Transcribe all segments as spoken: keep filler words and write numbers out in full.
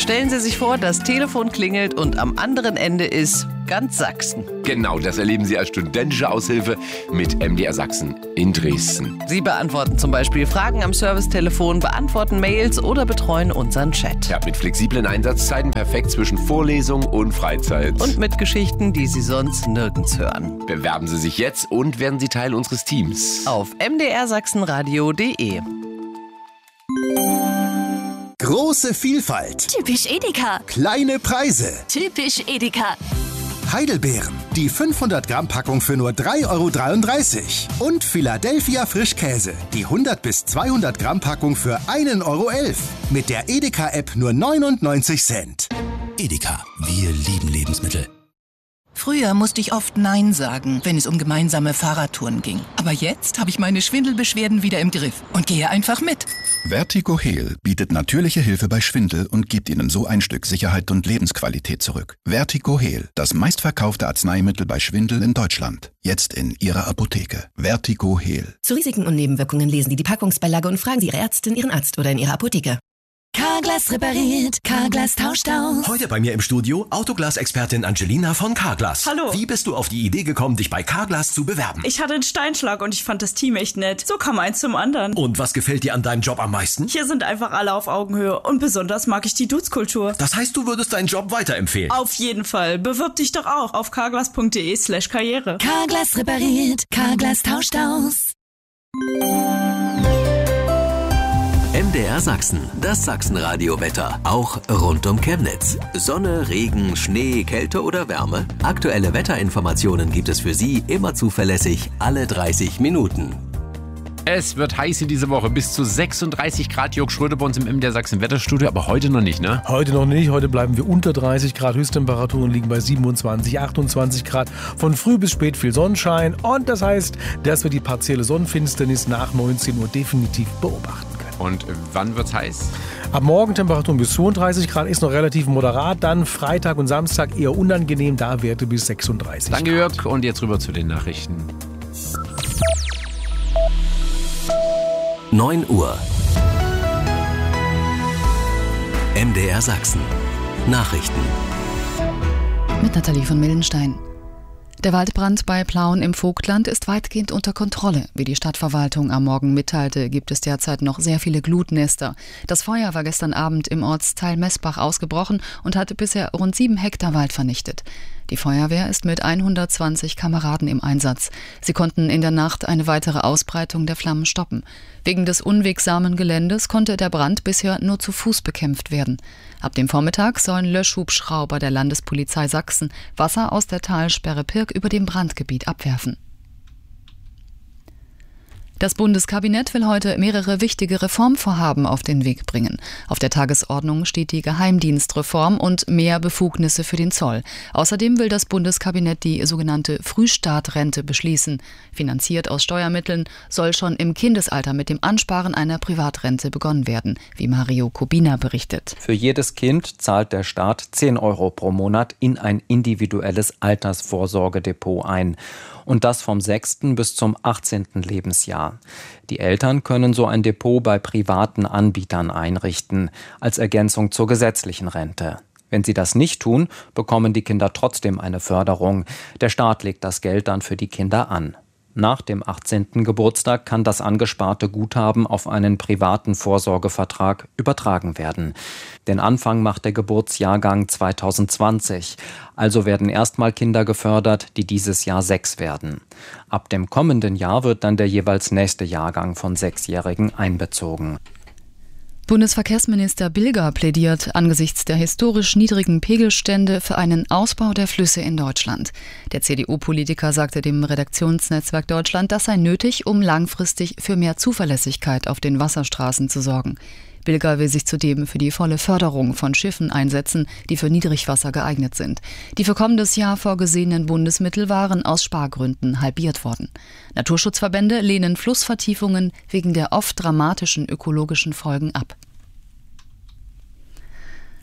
Stellen Sie sich vor, das Telefon klingelt und am anderen Ende ist ganz Sachsen. Genau, das erleben Sie als studentische Aushilfe mit M D R Sachsen in Dresden. Sie beantworten zum Beispiel Fragen am Servicetelefon, beantworten Mails oder betreuen unseren Chat. Ja, mit flexiblen Einsatzzeiten perfekt zwischen Vorlesung und Freizeit. Und mit Geschichten, die Sie sonst nirgends hören. Bewerben Sie sich jetzt und werden Sie Teil unseres Teams. Auf m d r sachsenradio punkt de. Große Vielfalt. Typisch Edeka. Kleine Preise. Typisch Edeka. Heidelbeeren. Die fünfhundert Gramm Packung für nur drei Euro dreiunddreißig. Und Philadelphia Frischkäse. Die hundert bis zweihundert Gramm Packung für ein Euro elf. Mit der Edeka-App nur neunundneunzig Cent. Edeka. Wir lieben Lebensmittel. Früher musste ich oft Nein sagen, wenn es um gemeinsame Fahrradtouren ging. Aber jetzt habe ich meine Schwindelbeschwerden wieder im Griff und gehe einfach mit. Vertigo Heal bietet natürliche Hilfe bei Schwindel und gibt Ihnen so ein Stück Sicherheit und Lebensqualität zurück. Vertigo Heal, das meistverkaufte Arzneimittel bei Schwindel in Deutschland. Jetzt in Ihrer Apotheke. Vertigo Heal. Zu Risiken und Nebenwirkungen lesen Sie die Packungsbeilage und fragen Sie Ihre Ärztin, Ihren Arzt oder in Ihrer Apotheke. Carglass repariert, Carglass tauscht aus. Heute bei mir im Studio Autoglas-Expertin Angelina von Carglass. Hallo. Wie bist du auf die Idee gekommen, dich bei Carglass zu bewerben? Ich hatte einen Steinschlag und ich fand das Team echt nett. So kam eins zum anderen. Und was gefällt dir an deinem Job am meisten? Hier sind einfach alle auf Augenhöhe und besonders mag ich die Dudes-Kultur. Das heißt, du würdest deinen Job weiterempfehlen? Auf jeden Fall. Bewirb dich doch auch auf carglass punkt de slash karriere. Carglass repariert, Carglass tauscht aus. M D R Sachsen, das Sachsenradio-Wetter, auch rund um Chemnitz. Sonne, Regen, Schnee, Kälte oder Wärme? Aktuelle Wetterinformationen gibt es für Sie immer zuverlässig alle dreißig Minuten. Es wird heiß in dieser Woche, bis zu sechsunddreißig Grad. Jörg Schröder bei uns im M D R Sachsen Wetterstudio, aber heute noch nicht, ne? Heute noch nicht, heute bleiben wir unter dreißig Grad. Höchsttemperaturen liegen bei siebenundzwanzig, achtundzwanzig Grad. Von früh bis spät viel Sonnenschein und das heißt, dass wir die partielle Sonnenfinsternis nach neunzehn Uhr definitiv beobachten können. Und wann wird's heiß? Ab morgen Temperaturen bis zweiunddreißig Grad, ist noch relativ moderat. Dann Freitag und Samstag eher unangenehm, da Werte bis sechsunddreißig Grad. Danke Jörg und jetzt rüber zu den Nachrichten. neun Uhr. M D R Sachsen. Nachrichten. Mit Nathalie von Millenstein. Der Waldbrand bei Plauen im Vogtland ist weitgehend unter Kontrolle. Wie die Stadtverwaltung am Morgen mitteilte, gibt es derzeit noch sehr viele Glutnester. Das Feuer war gestern Abend im Ortsteil Messbach ausgebrochen und hatte bisher rund sieben Hektar Wald vernichtet. Die Feuerwehr ist mit hundertzwanzig Kameraden im Einsatz. Sie konnten in der Nacht eine weitere Ausbreitung der Flammen stoppen. Wegen des unwegsamen Geländes konnte der Brand bisher nur zu Fuß bekämpft werden. Ab dem Vormittag sollen Löschhubschrauber der Landespolizei Sachsen Wasser aus der Talsperre Pirk über dem Brandgebiet abwerfen. Das Bundeskabinett will heute mehrere wichtige Reformvorhaben auf den Weg bringen. Auf der Tagesordnung steht die Geheimdienstreform und mehr Befugnisse für den Zoll. Außerdem will das Bundeskabinett die sogenannte Frühstartrente beschließen. Finanziert aus Steuermitteln soll schon im Kindesalter mit dem Ansparen einer Privatrente begonnen werden, wie Mario Kubina berichtet. Für jedes Kind zahlt der Staat zehn Euro pro Monat in ein individuelles Altersvorsorgedepot ein. Und das vom sechsten bis zum achtzehnten Lebensjahr. Die Eltern können so ein Depot bei privaten Anbietern einrichten, als Ergänzung zur gesetzlichen Rente. Wenn sie das nicht tun, bekommen die Kinder trotzdem eine Förderung. Der Staat legt das Geld dann für die Kinder an. Nach dem achtzehnten Geburtstag kann das angesparte Guthaben auf einen privaten Vorsorgevertrag übertragen werden. Den Anfang macht der Geburtsjahrgang zweitausendzwanzig. Also werden erstmal Kinder gefördert, die dieses Jahr sechs werden. Ab dem kommenden Jahr wird dann der jeweils nächste Jahrgang von Sechsjährigen einbezogen. Bundesverkehrsminister Bilger plädiert angesichts der historisch niedrigen Pegelstände für einen Ausbau der Flüsse in Deutschland. Der C D U-Politiker sagte dem Redaktionsnetzwerk Deutschland, das sei nötig, um langfristig für mehr Zuverlässigkeit auf den Wasserstraßen zu sorgen. Bilger will sich zudem für die volle Förderung von Schiffen einsetzen, die für Niedrigwasser geeignet sind. Die für kommendes Jahr vorgesehenen Bundesmittel waren aus Spargründen halbiert worden. Naturschutzverbände lehnen Flussvertiefungen wegen der oft dramatischen ökologischen Folgen ab.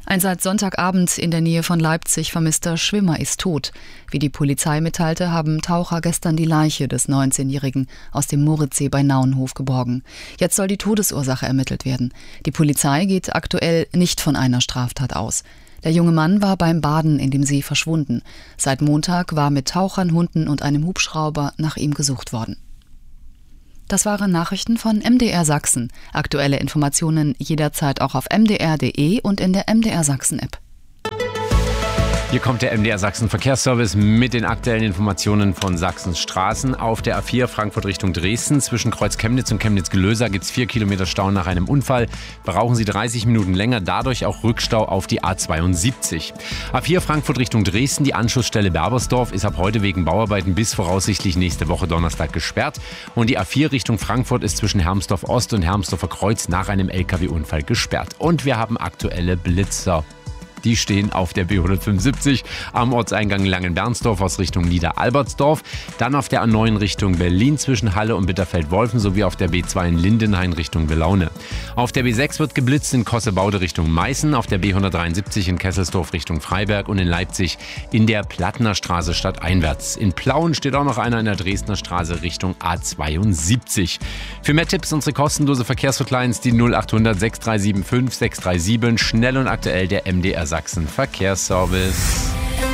Ein seit Sonntagabend in der Nähe von Leipzig vermisster Schwimmer ist tot. Wie die Polizei mitteilte, haben Taucher gestern die Leiche des neunzehnjährigen aus dem Moritzsee bei Naunhof geborgen. Jetzt soll die Todesursache ermittelt werden. Die Polizei geht aktuell nicht von einer Straftat aus. Der junge Mann war beim Baden in dem See verschwunden. Seit Montag war mit Tauchern, Hunden und einem Hubschrauber nach ihm gesucht worden. Das waren Nachrichten von M D R Sachsen. Aktuelle Informationen jederzeit auch auf m d r punkt d e und in der M D R Sachsen App. Hier kommt der M D R Sachsen Verkehrsservice mit den aktuellen Informationen von Sachsens Straßen. Auf der A vier Frankfurt Richtung Dresden zwischen Kreuz Chemnitz und Chemnitz-Gelösa gibt es vier Kilometer Stau nach einem Unfall. Brauchen Sie dreißig Minuten länger, dadurch auch Rückstau auf die A zweiundsiebzig. A vier Frankfurt Richtung Dresden, die Anschlussstelle Berbersdorf ist ab heute wegen Bauarbeiten bis voraussichtlich nächste Woche Donnerstag gesperrt. Und die A vier Richtung Frankfurt ist zwischen Hermsdorf Ost und Hermsdorfer Kreuz nach einem L K W-Unfall gesperrt. Und wir haben aktuelle Blitzer. Die stehen auf der B hundertfünfundsiebzig am Ortseingang Langenbernsdorf aus Richtung Niederalbertsdorf. Dann auf der A neun Richtung Berlin zwischen Halle und Bitterfeld-Wolfen sowie auf der B zwei in Lindenhain Richtung Willaune. Auf der B sechs wird geblitzt in Kossebaude Richtung Meißen, auf der B hundertdreiundsiebzig in Kesselsdorf Richtung Freiberg und in Leipzig in der Plattner Straße stadteinwärts. In Plauen steht auch noch einer in der Dresdner Straße Richtung A zweiundsiebzig. Für mehr Tipps unsere kostenlose Verkehrshotlines die null achthundert sechs drei sieben fünf sechs drei sieben. Schnell und aktuell der M D R Sachsen Verkehrsservice.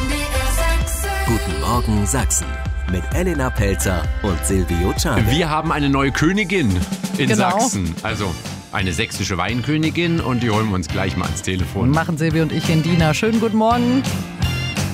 Guten Morgen Sachsen mit Elena Pelzer und Silvio Czarne. Wir haben eine neue Königin in Genau. Sachsen. Also eine sächsische Weinkönigin und die holen wir uns gleich mal ans Telefon. Machen Silvio und ich in Dina. Schönen guten Morgen.